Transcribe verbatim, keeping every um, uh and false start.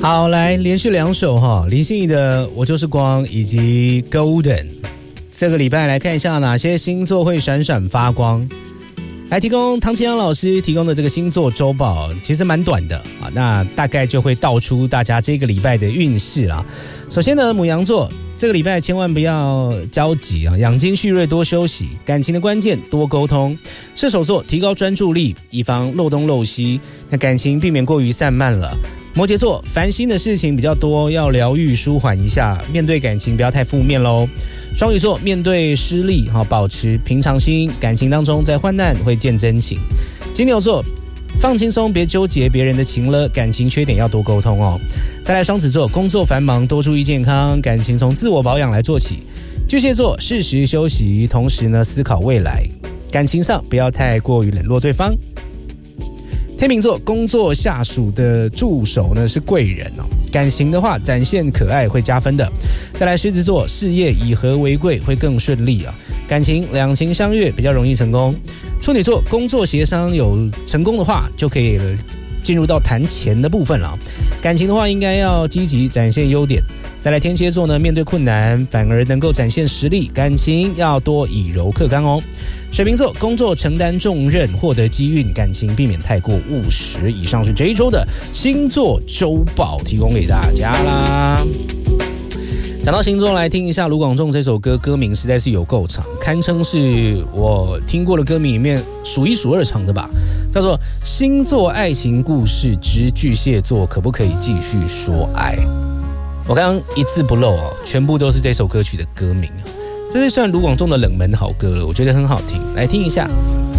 好，来连续两首哈，林心怡的《我就是光》以及 Golden。这个礼拜来看一下哪些星座会闪闪发光。来提供唐启阳老师提供的这个星座周报，其实蛮短的啊，那大概就会道出大家这个礼拜的运势啦。首先呢，牡羊座这个礼拜千万不要焦急啊，养精蓄锐，多休息。感情的关键多沟通。射手座提高专注力，以防漏东漏西，那感情避免过于散漫了。摩羯座烦心的事情比较多，要疗愈舒缓一下，面对感情不要太负面咯。双鱼座面对失利保持平常心，感情当中在患难会见真情。金牛座放轻松，别纠结别人的情了，感情缺点要多沟通哦。再来双子座工作繁忙，多注意健康，感情从自我保养来做起。巨蟹座适时休息，同时呢思考未来，感情上不要太过于冷落对方。天秤座工作下属的助手呢是贵人哦，感情的话展现可爱会加分的。再来狮子座事业以和为贵会更顺利啊，感情两情相悦比较容易成功。处女座工作协商有成功的话就可以进入到谈钱的部分了，感情的话应该要积极展现优点。再来天蝎座呢，面对困难反而能够展现实力，感情要多以柔克刚哦。水瓶座工作承担重任，获得机运，感情避免太过务实。以上是这一周的星座周报，提供给大家啦。讲到星座，来听一下卢广仲这首歌，歌名实在是有够长，堪称是我听过的歌名里面数一数二长的吧，叫做《星座爱情故事之巨蟹座可不可以继续说爱》。我刚刚一字不漏哦，全部都是这首歌曲的歌名，这是算卢广仲的冷门好歌了，我觉得很好听，来听一下。